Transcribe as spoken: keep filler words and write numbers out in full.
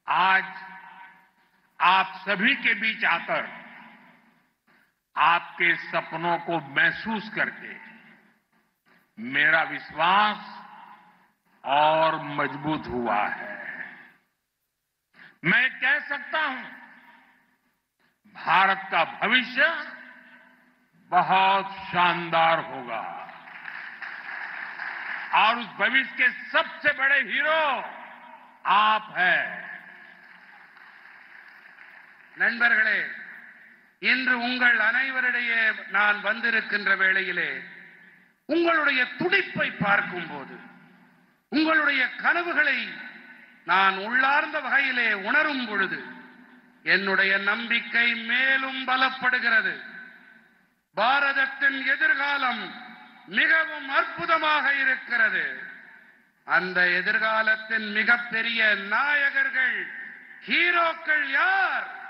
आज आप सभी के बीच आकर आपके सपनों को महसूस करके मेरा विश्वास और मजबूत हुआ है। मैं कह सकता हूं, भारत का भविष्य बहुत शानदार होगा और उस भविष्य के सबसे बड़े हीरो आप हैं। நண்பர்களே, இன்று உங்கள் அனைவரிடையே நான் வந்திருக்கின்ற வேளையிலே உங்களுடைய துடிப்பை பார்க்கும்போது, உங்களுடைய கனவுகளை நான் உள்ளார்ந்த வகையிலே உணரும் பொழுது என்னுடைய நம்பிக்கை மேலும் பலப்படுகிறது. பாரதத்தின் எதிர்காலம் மிகவும் அற்புதமாக இருக்கிறது. அந்த எதிர்காலத்தின் மிகப்பெரிய நாயகர்கள், ஹீரோக்கள் யார்?